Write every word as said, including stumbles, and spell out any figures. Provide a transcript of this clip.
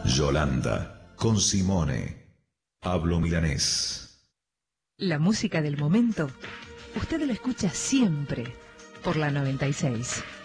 Yolanda, con Simone. Hablo milanés. La música del momento, usted la escucha siempre por la noventa y seis.